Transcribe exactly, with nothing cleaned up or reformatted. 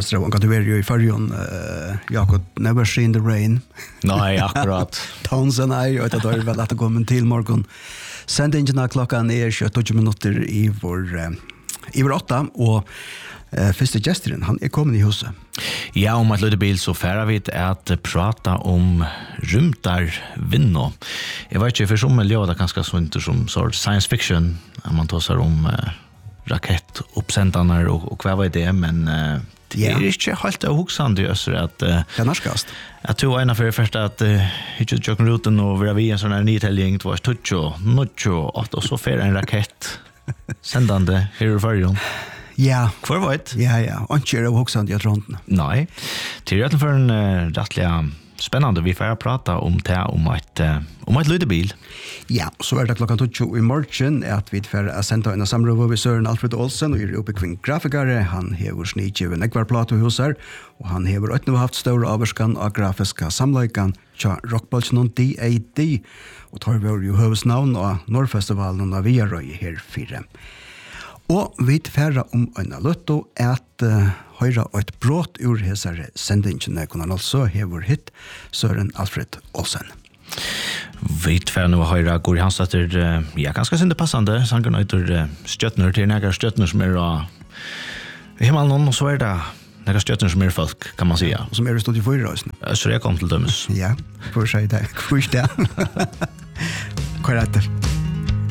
orkester och kan du vara ju i förrjon uh, Jakob Never Seen the Rain. Nej, akkurat. Townsend I och det är väl att komma till morgon. Sändningen klockan är tjugoåtta minuter i vår uh, i vår åtta och uh, första gästen han är kommen i huset. Ja, om att lite bil så färra vi att prata om rymtar vinno. Jag vet inte för som miljö det ganska så inte som sort science fiction om man tar om uh, raketuppsändarna och, och vad var det men uh, det är inte helt avhuxande så att uh, det norskast. Jag tror ena för det första att uh, inte jocken roten och vara vi en sån här nytäljning det var tutcho, nutcho och så för en raket sändande här i förrjon. Ja, kvar var det? Ja, ja. Och inte är det avhuxande jag tror inte. Nej. Till rätten för en uh, rättliga spännande vi får prata om det om ett uh, om ett ludebil. Ja, så är det klockan tjugo i morgon att vi får sända en samråd med Søren Alfred Olsen och är uppe kring grafikare. Han hever snitgiven ekvarplato hos her, og han hever åtne haft stor averskan av grafiska samleikan tja Rockbolchen D A D, og tar vi jo høvesnavn av Norrfestivalen av Viarøy her fire. Og vi færre om en løtto at uh, høyre et brått ur hesare sendingene kunne altså hever hit Søren Alfred Olsen. Vi tver nu höra går hans att det ja ganska synd passande sangen uter stöttner till några stöttner som är av himmelen och så är det några stöttner som är folk kan man säga som är i studio för rösten. Så det kom till dömes. Ja, för sig det. Först det. Korrekt.